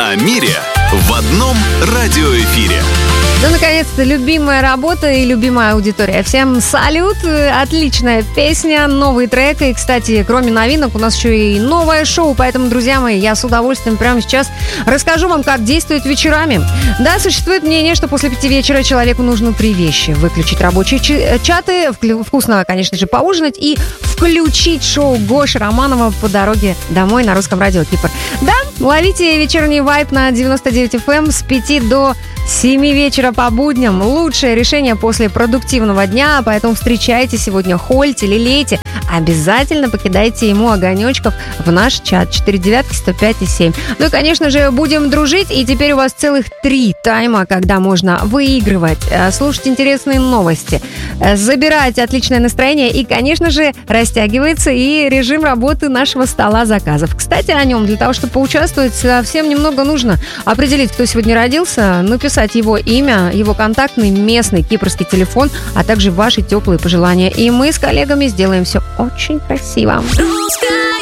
О мире в одном радиоэфире. Ну, наконец-то, любимая работа и любимая аудитория. Всем салют, отличная песня, новый трек. И, кстати, кроме новинок, у нас еще и новое шоу. Поэтому, друзья мои, я с удовольствием прямо сейчас расскажу вам, как действует вечерами. Да, существует мнение, что после 5 вечера человеку нужно 3 вещи. Выключить рабочие чаты, вкусно, конечно же, поужинать и включить шоу Гоши Романова «По дороге домой» на русском радио Кипр. Да, ловите вечерний вайб на 99 FM с 5 до 7 вечера по будням. Лучшее решение после продуктивного дня, поэтому встречайте сегодня, хольте, лелейте. Обязательно покидайте ему огонечков в наш чат 499-105-7. Ну и, конечно же, будем дружить. И теперь у вас целых 3 тайма, когда можно выигрывать, слушать интересные новости, забирать отличное настроение и, конечно же, растягивается и режим работы нашего стола заказов. Кстати, о нем. Для того, чтобы поучаствовать, совсем немного нужно определить, кто сегодня родился, написать его имя, его контактный местный кипрский телефон, а также ваши теплые пожелания. И мы с коллегами сделаем все очень красиво. Русское